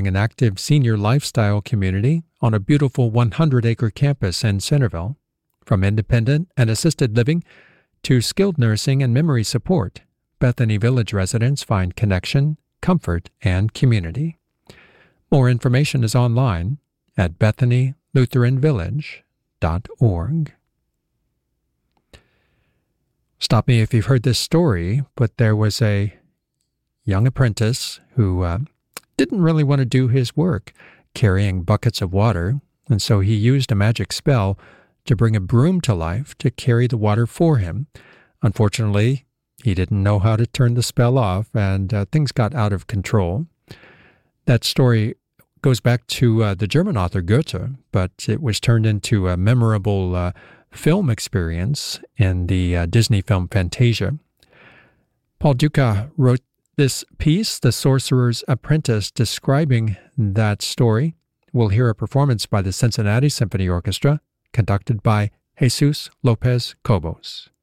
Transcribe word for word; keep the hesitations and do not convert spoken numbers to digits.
an active senior lifestyle community on a beautiful one hundred acre campus in Centerville. From independent and assisted living to skilled nursing and memory support, Bethany Village residents find connection, comfort, and community. More information is online at bethany lutheran village dot org. Stop me if you've heard this story, but there was a young apprentice who uh, didn't really want to do his work carrying buckets of water, and so he used a magic spell to bring a broom to life to carry the water for him. Unfortunately, he didn't know how to turn the spell off, and uh, things got out of control. That story goes back to uh, the German author Goethe, but it was turned into a memorable uh, film experience in the uh, Disney film Fantasia. Paul Dukas wrote this piece, The Sorcerer's Apprentice, describing that story. We'll hear a performance by the Cincinnati Symphony Orchestra, conducted by Jesus Lopez Cobos.